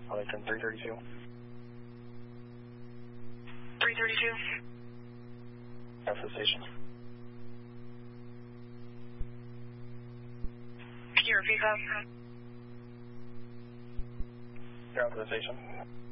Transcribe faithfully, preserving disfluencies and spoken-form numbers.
Arlington three thirty-two. three thirty-two. After the station. Can you repeat that? You're out to the station.